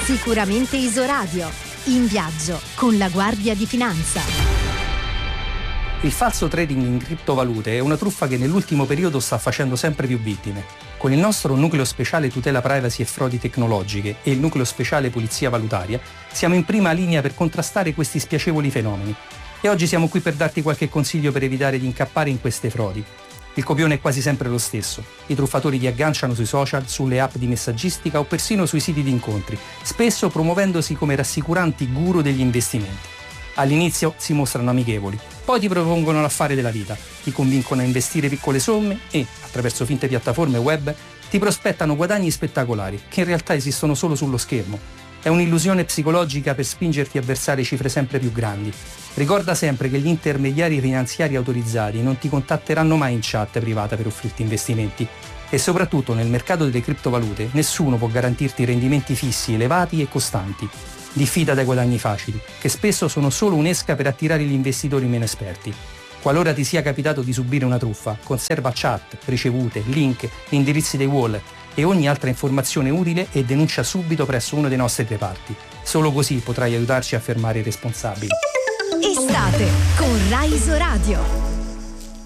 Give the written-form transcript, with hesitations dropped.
Sicuramente Isoradio. In viaggio con la Guardia di Finanza. Il falso trading in criptovalute è una truffa che nell'ultimo periodo sta facendo sempre più vittime. Con il nostro nucleo speciale tutela privacy e frodi tecnologiche e il nucleo speciale pulizia valutaria siamo in prima linea per contrastare questi spiacevoli fenomeni. E oggi siamo qui per darti qualche consiglio per evitare di incappare in queste frodi. Il copione è quasi sempre lo stesso. I truffatori ti agganciano sui social, sulle app di messaggistica o persino sui siti di incontri, spesso promuovendosi come rassicuranti guru degli investimenti. All'inizio si mostrano amichevoli, poi ti propongono l'affare della vita, ti convincono a investire piccole somme e, attraverso finte piattaforme web, ti prospettano guadagni spettacolari che in realtà esistono solo sullo schermo. È un'illusione psicologica per spingerti a versare cifre sempre più grandi. Ricorda sempre che gli intermediari finanziari autorizzati non ti contatteranno mai in chat privata per offrirti investimenti e soprattutto nel mercato delle criptovalute nessuno può garantirti rendimenti fissi, elevati e costanti. Diffida dai guadagni facili, che spesso sono solo un'esca per attirare gli investitori meno esperti. Qualora ti sia capitato di subire una truffa, conserva chat, ricevute, link, indirizzi dei wallet e ogni altra informazione utile e denuncia subito presso uno dei nostri reparti. Solo così potrai aiutarci a fermare i responsabili. Estate con Rai Isoradio.